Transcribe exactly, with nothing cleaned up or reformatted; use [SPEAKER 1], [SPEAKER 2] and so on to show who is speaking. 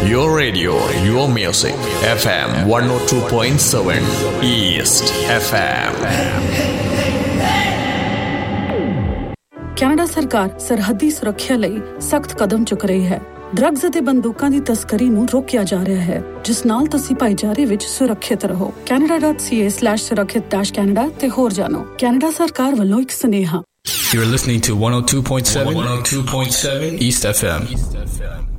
[SPEAKER 1] Your radio, your music. F M one oh two point seven East F M.
[SPEAKER 2] Canada ਸਰਕਾਰ ਸਰਹੱਦੀ ਸੁਰੱਖਿਆ ਲਈ ਸਖਤ ਕਦਮ ਚੁੱਕ ਰਹੀ ਹੈ। ਡਰੱਗਸ ਅਤੇ ਬੰਦੂਕਾਂ ਦੀ ਤਸਕਰੀ ਨੂੰ ਰੋਕਿਆ ਜਾ ਰਿਹਾ ਹੈ, ਜਿਸ ਨਾਲ ਤੁਸੀਂ ਭਾਈਚਾਰੇ ਵਿੱਚ ਸੁਰੱਖਿਅਤ ਰਹੋ। canada dot c a slash surakshit dash canada ਤੇ ਹੋਰ ਜਾਣੋ। ਕੈਨੇਡਾ ਸਰਕਾਰ ਵੱਲੋਂ ਇੱਕ ਸੁਨੇਹਾ।
[SPEAKER 3] You're listening to one oh two point seven East F M.